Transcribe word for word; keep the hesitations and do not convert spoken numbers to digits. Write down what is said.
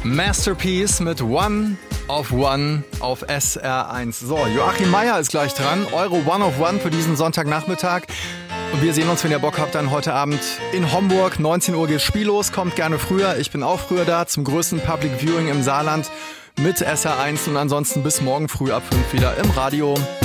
Masterpiece mit One of One auf S R eins. So, Joachim Meier ist gleich dran. Eure One of One für diesen Sonntagnachmittag. Und wir sehen uns, wenn ihr Bock habt, dann heute Abend in Homburg. neunzehn Uhr geht's spiellos. Kommt gerne früher. Ich bin auch früher da zum größten Public Viewing im Saarland mit S R eins. Und ansonsten bis morgen früh ab fünf wieder im Radio.